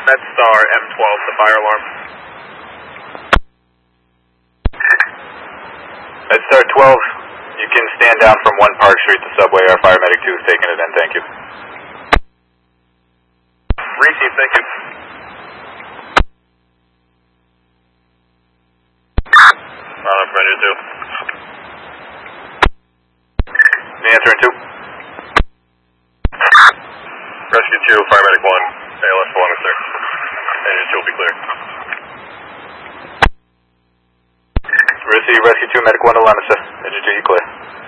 MedStar M12, the fire alarm. MedStar 12, you can stand down from 1 Park Street to Subway. Our fire medic 2 is taking it in. Thank you. Receive, thank you. Commander 2. The answer in 2. Rescue 2, fire medic 1, ALS 1, sir. Engine 2 will be clear. Receive Rescue 2, medic 1 to Lima, sir. Engine 2, you clear.